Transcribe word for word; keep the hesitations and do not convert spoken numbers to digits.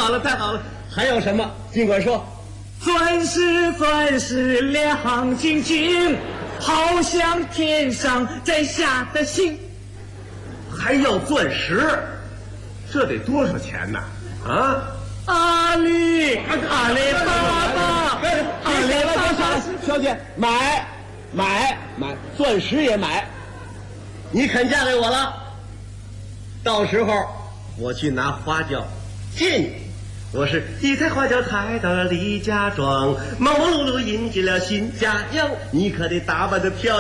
好了，太好了！还有什么？尽管说。 钻石，钻石亮晶晶，好像天上摘下的星。 还要钻石，这得多少钱呢？啊！ 阿里阿里巴巴， 阿里巴巴，小姐，买买买，钻石也买。你肯嫁给我了？到时候我去拿花轿接你。我是一抬花轿抬到了李家庄，忙忙碌碌迎进了新家娘，你可得打扮得漂亮。